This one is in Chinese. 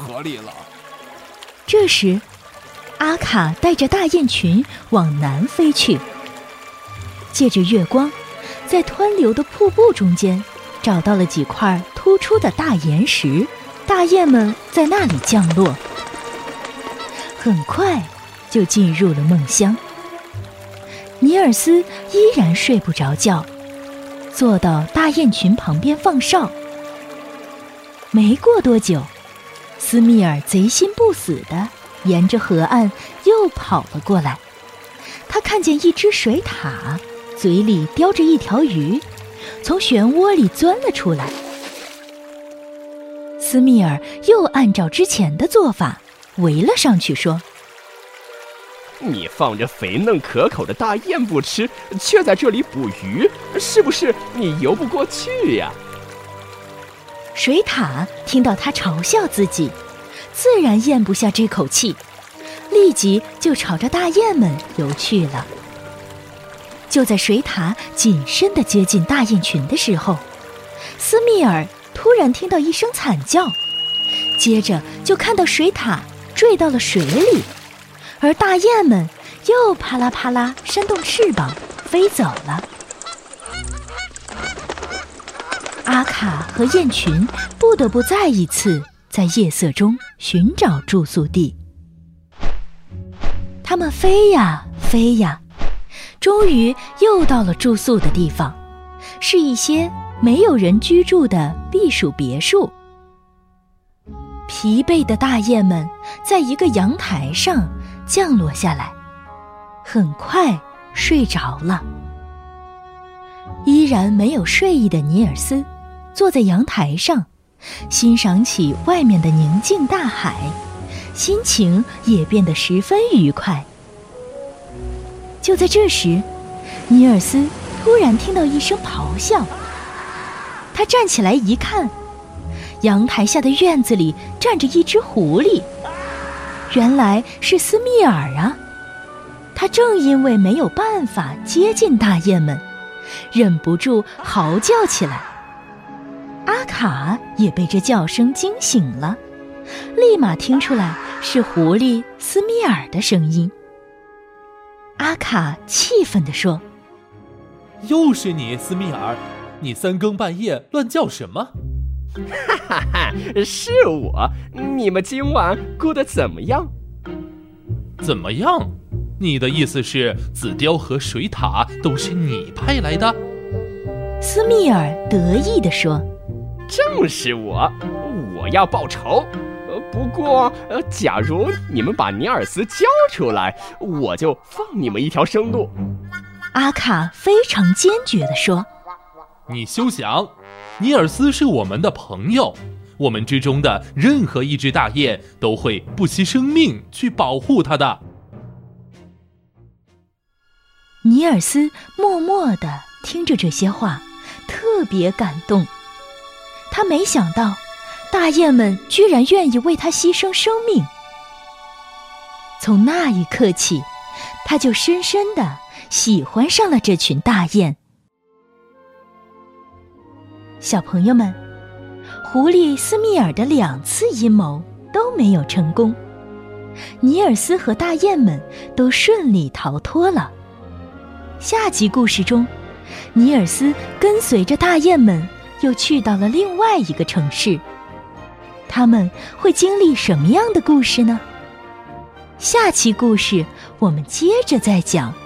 河里了。 这时，阿卡带着大雁群往南飞去，借着月光，在湍流的瀑布中间找到了几块突出的大岩石，大雁们在那里降落，很快就进入了梦乡。尼尔斯依然睡不着觉，坐到大雁群旁边放哨。没过多久，斯密尔贼心不死地沿着河岸又跑了过来。他看见一只水獭，嘴里叼着一条鱼，从漩涡里钻了出来。斯密尔又按照之前的做法围了上去，说： 你放着肥嫩可口的大雁不吃，却在这里捕鱼，是不是你游不过去呀？ 水獭听到他嘲笑自己，自然咽不下这口气，立即就朝着大雁们游去了。就在水獭谨慎地接近大雁群的时候，斯密尔突然听到一声惨叫，接着就看到水獭坠到了水里，而大雁们又啪啦啪啦扇动翅膀飞走了。阿卡和雁群不得不再一次在夜色中寻找住宿地。他们飞呀飞呀，终于又到了住宿的地方，是一些没有人居住的避暑别墅。疲惫的大雁们在一个阳台上降落下来，很快睡着了。依然没有睡意的尼尔斯坐在阳台上，欣赏起外面的宁静大海，心情也变得十分愉快。就在这时，尼尔斯突然听到一声咆哮，他站起来一看，阳台下的院子里站着一只狐狸，原来是斯密尔啊！他正因为没有办法接近大雁们，忍不住嚎叫起来。阿卡也被这叫声惊醒了，立马听出来是狐狸斯密尔的声音。阿卡气愤地说： 又是你，斯密尔，你三更半夜乱叫什么？ 哈哈哈，是我。你们今晚过得怎么样？ 怎么样？你的意思是紫貂和水獭都是你派来的？ 斯密尔得意地说： 正是我要报仇。不过假如你们把尼尔斯交出来，我就放你们一条生路。 阿卡非常坚决地说： 你休想，尼尔斯是我们的朋友，我们之中的任何一只大雁都会不惜生命去保护他的。 尼尔斯默默地听着这些话，特别感动。他没想到大雁们居然愿意为他牺牲生命。从那一刻起，他就深深地喜欢上了这群大雁。小朋友们，狐狸斯密尔的2次阴谋都没有成功，尼尔斯和大雁们都顺利逃脱了。下集故事中，尼尔斯跟随着大雁们又去到了另外一个城市，他们会经历什么样的故事呢？下期故事我们接着再讲。